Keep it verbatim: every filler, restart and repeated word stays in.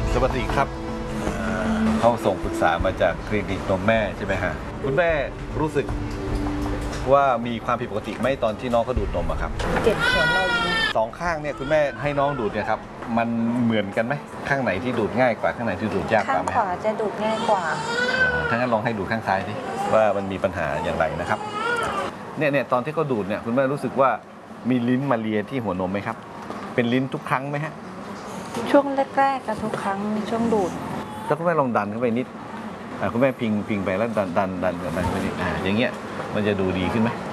สวัสดีครับห้องส่งปรึกษามาจากคลินิกนมแม่ใช่ไหมฮะคุณแม่รู้สึกว่ามีความผิดปกติไหมตอนที่น้องเขาดูดนมอะครับเจ็บหัวนมสองข้างเนี่ยคุณแม่ให้น้องดูดเนี่ยครับมันเหมือนกันไหมข้างไหนที่ดูดง่ายกว่าข้างไหนที่ดูดยากกข้าว่าง ไหมขวาจะดูดง่ายกว่าถ้างั้นลองให้ดูดข้างซ้ายดิว่ามันมีปัญหาอย่างไรนะครับเนี่ยเนี่ยตอนที่เขาดูดเนี่ยคุณแม่รู้สึกว่ามีลิ้นมาเลียที่หัวนมไหมครับเป็นลิ้นทุกครั้งไหมฮะช่วงแรกๆกับทุกครั้งช่วงดูดแล้วคุณแม่ลองดันเข้าไปนิดคุณแม่พิงพิงไปแล้วดันดันดันดันไปนิดอ่าอย่างเงี้ยมันจะดูดีขึ้นไหม